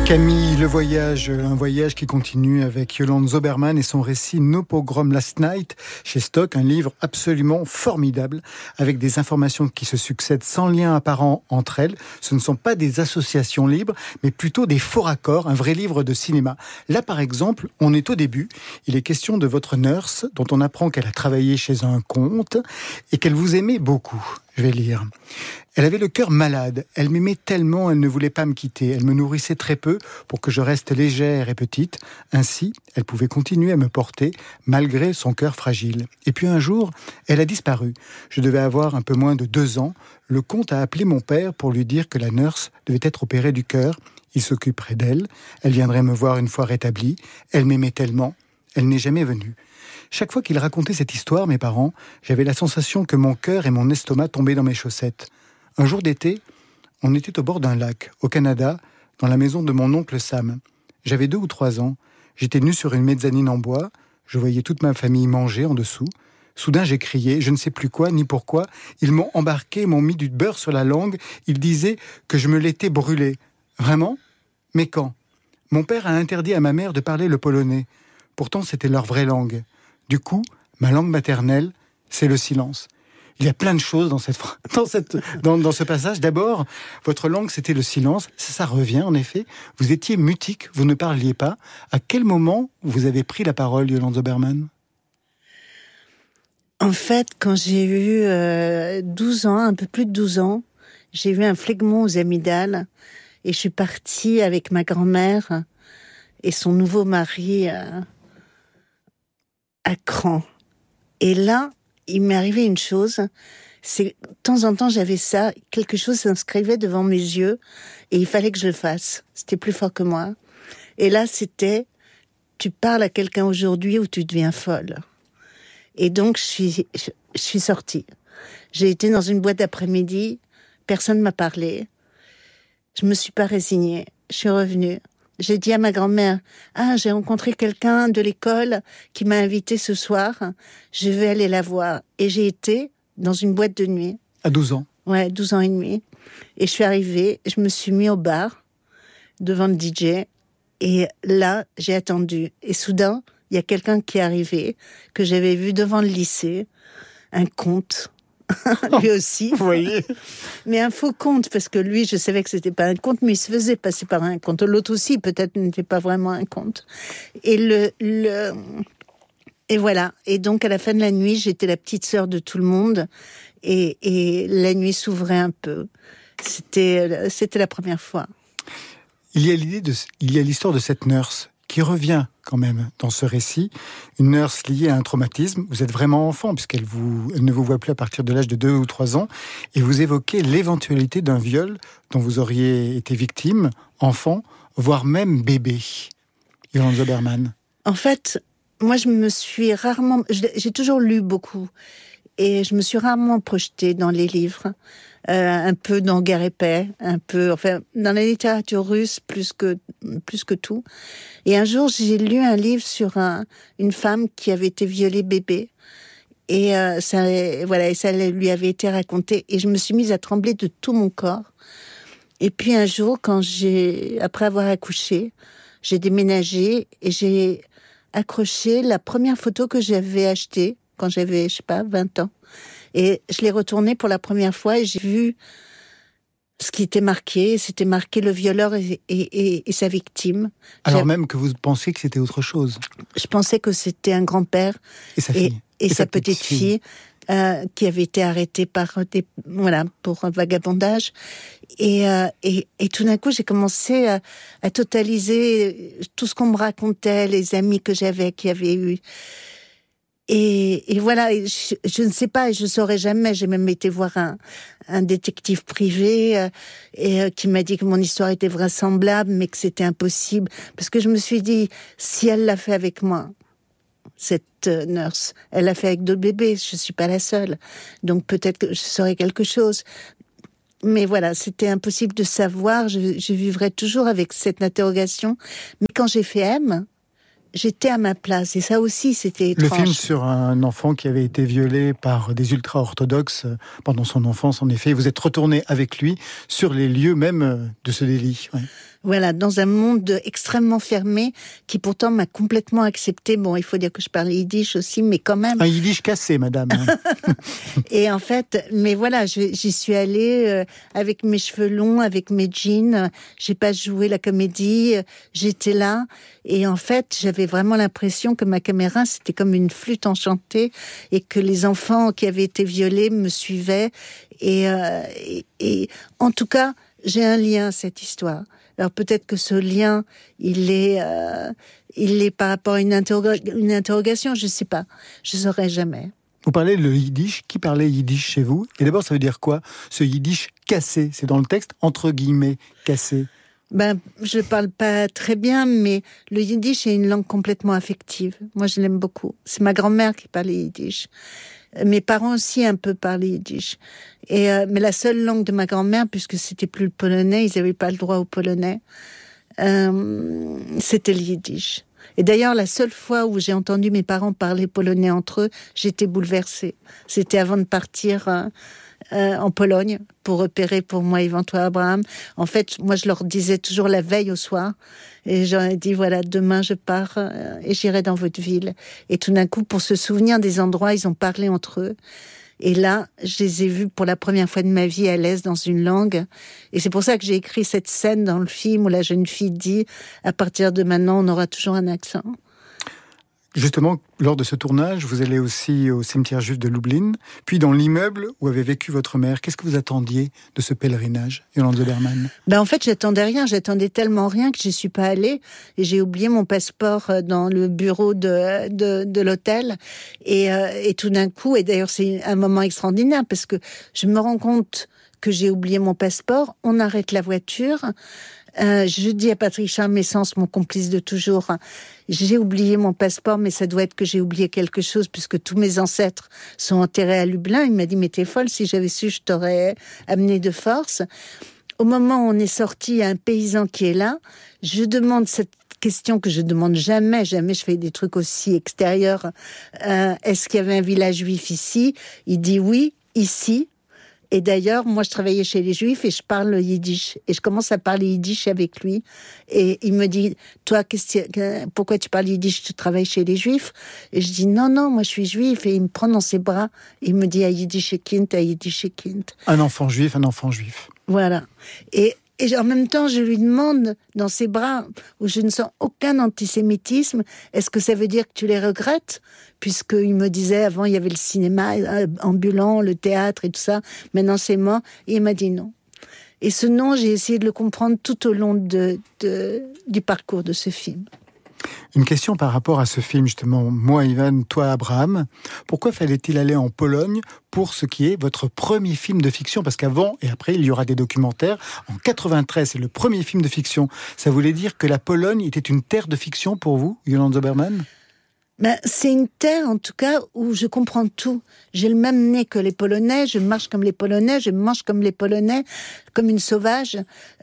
Camille, le voyage, un voyage qui continue avec Yolande Zoberman et son récit No Pogrom Last Night chez Stock, un livre absolument formidable avec des informations qui se succèdent sans lien apparent entre elles. Ce ne sont pas des associations libres, mais plutôt des faux raccords, un vrai livre de cinéma. Là, par exemple, on est au début. Il est question de votre nurse dont on apprend qu'elle a travaillé chez un comte et qu'elle vous aimait beaucoup. Je vais lire. Elle avait le cœur malade. Elle m'aimait tellement, elle ne voulait pas me quitter. Elle me nourrissait très peu pour que je reste légère et petite. Ainsi, elle pouvait continuer à me porter malgré son cœur fragile. Et puis un jour, elle a disparu. Je devais avoir un peu moins de 2 ans. Le comte a appelé mon père pour lui dire que la nurse devait être opérée du cœur. Il s'occuperait d'elle. Elle viendrait me voir une fois rétablie. Elle m'aimait tellement. Elle n'est jamais venue. Chaque fois qu'il racontait cette histoire, mes parents, j'avais la sensation que mon cœur et mon estomac tombaient dans mes chaussettes. Un jour d'été, on était au bord d'un lac, au Canada, dans la maison de mon oncle Sam. J'avais 2 ou 3 ans. J'étais nu sur une mezzanine en bois. Je voyais toute ma famille manger en dessous. Soudain, j'ai crié, je ne sais plus quoi, ni pourquoi. Ils m'ont embarqué, m'ont mis du beurre sur la langue. Ils disaient que je me l'étais brûlé. Vraiment ? Mais quand ? Mon père a interdit à ma mère de parler le polonais. Pourtant, c'était leur vraie langue. Du coup, ma langue maternelle, c'est le silence. Il y a plein de choses dans ce passage. D'abord, votre langue, c'était le silence. Ça revient, en effet. Vous étiez mutique, vous ne parliez pas. À quel moment vous avez pris la parole, Yolande Zoberman ? En fait, quand j'ai eu 12 ans, un peu plus de 12 ans, j'ai eu un phlegmon aux amygdales et je suis partie avec ma grand-mère et son nouveau mari à Cran. Et là, il m'est arrivé une chose, c'est de temps en temps j'avais ça, quelque chose s'inscrivait devant mes yeux et il fallait que je le fasse. C'était plus fort que moi. Et là, c'était, tu parles à quelqu'un aujourd'hui ou tu deviens folle. Et donc, je suis sortie. J'ai été dans une boîte d'après-midi, personne ne m'a parlé. Je me suis pas résignée, je suis revenue. J'ai dit à ma grand-mère, j'ai rencontré quelqu'un de l'école qui m'a invitée ce soir, je vais aller la voir. Et j'ai été dans une boîte de nuit. À 12 ans ? Ouais, 12 ans et demi. Et je suis arrivée, je me suis mis au bar, devant le DJ, et là, j'ai attendu. Et soudain, il y a quelqu'un qui est arrivé, que j'avais vu devant le lycée, un conte. Lui aussi. Vous voyez. Mais un faux conte, parce que lui, je savais que c'était pas un conte, mais il se faisait passer par un conte. L'autre aussi, peut-être, n'était pas vraiment un conte. Et et voilà. Et donc, à la fin de la nuit, j'étais la petite sœur de tout le monde. Et la nuit s'ouvrait un peu. C'était la première fois. Il y a l'histoire de cette nurse qui revient quand même dans ce récit, une nurse liée à un traumatisme. Vous êtes vraiment enfant, puisqu'elle ne vous voit plus à partir de l'âge de 2 ou 3 ans, et vous évoquez l'éventualité d'un viol dont vous auriez été victime, enfant, voire même bébé. Yolande Zoberman. En fait, moi, j'ai toujours lu beaucoup, et je me suis rarement projetée dans les livres. Un peu dans Guerre et Paix, un peu, enfin, dans la littérature russe plus que tout. Et un jour, j'ai lu un livre sur une femme qui avait été violée bébé. Et ça lui avait été raconté. Et je me suis mise à trembler de tout mon corps. Et puis un jour, après avoir accouché, j'ai déménagé et j'ai accroché la première photo que j'avais achetée quand j'avais, 20 ans. Et je l'ai retournée pour la première fois et j'ai vu ce qui était marqué. C'était marqué le violeur et sa victime. Alors même que vous pensiez que c'était autre chose. Je pensais que c'était un grand-père et sa fille. Et sa petite fille qui avait été arrêtée pour un vagabondage. Et tout d'un coup, j'ai commencé à totaliser tout ce qu'on me racontait, les amis que j'avais qui avaient eu. Et voilà, je ne sais pas, et je saurais jamais. J'ai même été voir un détective privé qui m'a dit que mon histoire était vraisemblable, mais que c'était impossible. Parce que je me suis dit, si elle l'a fait avec moi, cette nurse, elle l'a fait avec d'autres bébés, je suis pas la seule. Donc peut-être que je saurais quelque chose. Mais voilà, c'était impossible de savoir. Je vivrais toujours avec cette interrogation. Mais quand j'ai fait M, j'étais à ma place. Et ça aussi, c'était étrange. Le film sur un enfant qui avait été violé par des ultra-orthodoxes pendant son enfance, en effet. Vous êtes retourné avec lui sur les lieux même de ce délit. Ouais. Voilà, dans un monde extrêmement fermé, qui pourtant m'a complètement accepté. Bon, il faut dire que je parle yiddish aussi, mais quand même. Un yiddish cassé, madame. Et en fait, mais voilà, j'y suis allée avec mes cheveux longs, avec mes jeans. J'ai pas joué la comédie, j'étais là. Et en fait, j'avais vraiment l'impression que ma caméra, c'était comme une flûte enchantée et que les enfants qui avaient été violés me suivaient. Et en tout cas, j'ai un lien à cette histoire. Alors peut-être que ce lien, il est par rapport à une interrogation, je sais pas, je saurais jamais. Vous parlez le yiddish. Qui parlait yiddish chez vous? Et d'abord, ça veut dire quoi? Ce yiddish cassé, c'est dans le texte, entre guillemets, cassé. Je parle pas très bien, mais le yiddish est une langue complètement affective. Moi, je l'aime beaucoup. C'est ma grand-mère qui parlait yiddish. Mes parents aussi un peu parlaient yiddish. Mais la seule langue de ma grand-mère, puisque c'était plus le polonais, ils n'avaient pas le droit au polonais, c'était le yiddish. Et d'ailleurs, la seule fois où j'ai entendu mes parents parler polonais entre eux, j'étais bouleversée. C'était avant de partir en Pologne pour repérer pour moi Ivan Toi Abraham. En fait, moi, je leur disais toujours la veille au soir. Et j'aurais dit, voilà, demain je pars et j'irai dans votre ville. Et tout d'un coup, pour se souvenir des endroits, ils ont parlé entre eux. Et là, je les ai vus pour la première fois de ma vie à l'aise dans une langue. Et c'est pour ça que j'ai écrit cette scène dans le film où la jeune fille dit, à partir de maintenant, on aura toujours un accent. Justement, lors de ce tournage, vous allez aussi au cimetière juif de Lublin, puis dans l'immeuble où avait vécu votre mère. Qu'est-ce que vous attendiez de ce pèlerinage, Yolande Zoberman? En fait, j'attendais rien. J'attendais tellement rien que je suis pas allée. Et j'ai oublié mon passeport dans le bureau de l'hôtel. Et tout d'un coup, et d'ailleurs, c'est un moment extraordinaire parce que je me rends compte que j'ai oublié mon passeport. On arrête la voiture. Je dis à Patrick Charles-Messens, mon complice de toujours, j'ai oublié mon passeport, mais ça doit être que j'ai oublié quelque chose, puisque tous mes ancêtres sont enterrés à Lublin. Il m'a dit, mais t'es folle, si j'avais su, je t'aurais amené de force. Au moment où on est sorti, il y a un paysan qui est là. Je demande cette question que je demande jamais je fais des trucs aussi extérieurs. Est-ce qu'il y avait un village juif ici? Il dit oui, ici. Et d'ailleurs, moi, je travaillais chez les Juifs et je parle yiddish. Et je commence à parler yiddish avec lui. Et il me dit, toi, pourquoi tu parles yiddish? Tu travailles chez les Juifs? Et je dis, non, moi, je suis juif. Et il me prend dans ses bras. Et il me dit, à yiddish kind, à yiddish kind. Un enfant juif, un enfant juif. Voilà. Et en même temps, je lui demande, dans ses bras, où je ne sens aucun antisémitisme, est-ce que ça veut dire que tu les regrettes? Puisqu'il me disait, avant, il y avait le cinéma ambulant, le théâtre et tout ça. Maintenant, c'est mort. Et il m'a dit non. Et ce non, j'ai essayé de le comprendre tout au long du parcours de ce film. Une question par rapport à ce film, justement. Moi, Ivan, toi, Abraham. Pourquoi fallait-il aller en Pologne pour ce qui est votre premier film de fiction? Parce qu'avant et après, il y aura des documentaires. En 93, c'est le premier film de fiction. Ça voulait dire que la Pologne était une terre de fiction pour vous, Yolande Zoberman? C'est une terre, en tout cas, où je comprends tout. J'ai le même nez que les Polonais, je marche comme les Polonais, je mange comme les Polonais, comme une sauvage,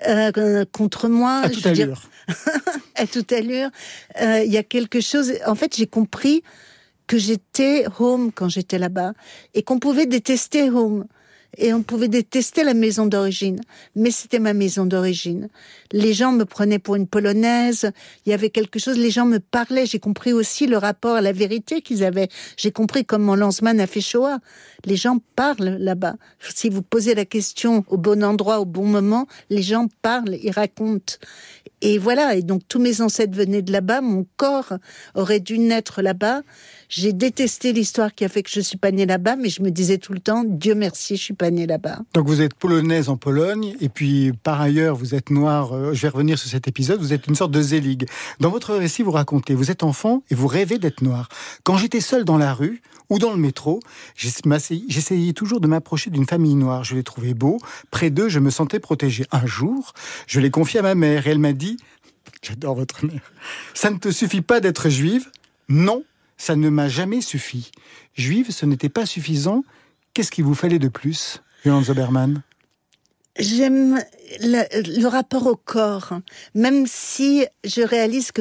contre moi. À toute allure. À toute allure. Il y a quelque chose... En fait, j'ai compris que j'étais home quand j'étais là-bas, et qu'on pouvait détester home. Et on pouvait détester la maison d'origine. Mais c'était ma maison d'origine. Les gens me prenaient pour une Polonaise. Il y avait quelque chose, les gens me parlaient. J'ai compris aussi le rapport à la vérité qu'ils avaient. J'ai compris comment Lanzmann a fait Shoah. Les gens parlent là-bas. Si vous posez la question au bon endroit, au bon moment, les gens parlent, ils racontent. Et voilà, et donc tous mes ancêtres venaient de là-bas, mon corps aurait dû naître là-bas. J'ai détesté l'histoire qui a fait que je suis pas née là-bas, mais je me disais tout le temps, Dieu merci, je suis pas née là-bas. Donc vous êtes polonaise en Pologne, et puis par ailleurs vous êtes noire, je vais revenir sur cet épisode, vous êtes une sorte de zélig. Dans votre récit, vous racontez, vous êtes enfant et vous rêvez d'être noire. Quand j'étais seule dans la rue ou dans le métro, j'essayais toujours de m'approcher d'une famille noire. Je les trouvais beaux, près d'eux je me sentais protégée. Un jour, je les confiais à ma mère et elle m'a dit, j'adore votre mère, ça ne te suffit pas d'être juive? Non, ça ne m'a jamais suffi. Juive, ce n'était pas suffisant. Qu'est-ce qu'il vous fallait de plus, Yolande Zoberman? J'aime le rapport au corps, même si je réalise que